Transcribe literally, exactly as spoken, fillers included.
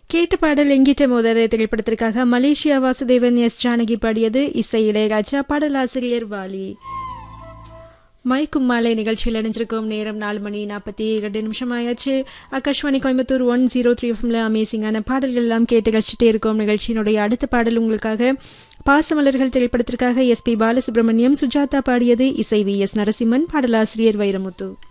கேட்ட பாடல் எங்கிட்ட மோதாத திரைப்படத்திற்காக மலேசியா வாசுதேவன் எஸ் ஜானகி பாடியது. இசை இளையராஜா, பாடலாசிரியர் வாலி. மைக்கும் மாலை நிகழ்ச்சியில் இணைஞ்சிருக்கும் நேரம் நாலு மணி நாற்பத்தி இரண்டு நிமிஷம் ஆயாச்சு. Akashvani Coimbatore one zero three எஃப்எம்ல அமேசிங்கான பாடல்கள் எல்லாம் கேட்டு கழிச்சுட்டே இருக்கும். நிகழ்ச்சியினுடைய அடுத்த பாடல் உங்களுக்காக பாசமலர்கள் திரைப்படத்திற்காக எஸ் பி பாலசுப்ரமணியம், சுஜாதா பாடியது. இசை வி எஸ் நரசிம்மன், பாடலாசிரியர் வைரமுத்து.